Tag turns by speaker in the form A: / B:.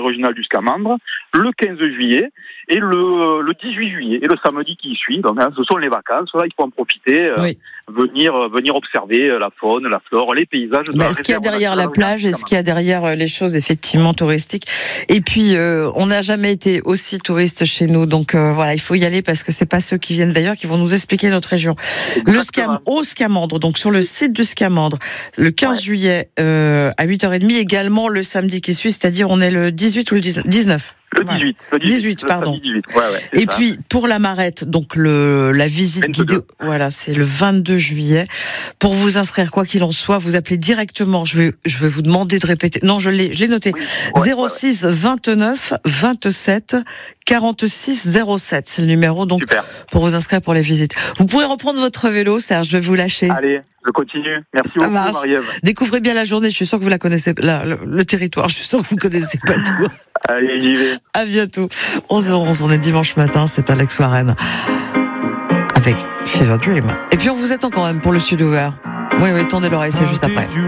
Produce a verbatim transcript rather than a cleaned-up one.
A: régional du Scamandre, le quinze juillet et le, le dix-huit juillet, et le samedi qui suit. Donc, hein, ce sont les vacances, là, il faut en profiter, euh,
B: Oui.
A: venir, venir observer la faune, la flore, les paysages.
B: Bah, ce qu'il y a derrière la plage et ce qu'il y a derrière les choses effectivement touristiques. Et puis, euh, on n'a jamais été aussi touriste chez nous, donc euh, voilà, il faut y aller parce que c'est pas ceux qui viennent d'ailleurs qui vont nous expliquer notre région.
A: Exactement.
B: Le Scam, au Scamandre, donc sur le site du Scamandre, le quinze
A: Ouais.
B: juillet euh, à huit heures trente, également le samedi qui suit, c'est-à-dire on est le dix-huit ou le dix-neuf.
A: Le dix-huit. Le
B: dix-huit,
A: dix-huit, le
B: pardon.
A: dix-huit. Ouais, ouais, c'est
B: Et
A: ça.
B: puis pour la Marette, donc le la visite
A: vingt-deux.
B: guidée, voilà, c'est le vingt-deux juillet. Pour vous inscrire, quoi qu'il en soit, vous appelez directement. Je vais je vais vous demander de répéter. Non, je l'ai je l'ai noté.
A: Oui. Ouais,
B: zéro six vingt-neuf vingt-sept quarante-six zéro sept, c'est le numéro donc
A: Super.
B: pour vous inscrire pour les visites. Vous pouvez reprendre votre vélo, Serge. Je vais vous lâcher.
A: Allez, je continue. Merci
B: Ça
A: beaucoup,
B: marche.
A: Marie-Ève.
B: Découvrez bien la journée. Je suis sûr que vous la connaissez, la, le, le territoire. Je suis sûr que vous connaissez pas tout.
A: Allez, j'y vais.
B: À bientôt. onze heures onze, on est dimanche matin, c'est Alex Warren avec Fever Dream. Et puis on vous attend quand même pour le studio ouvert. Oui, oui, tendez l'oreille, c'est juste après.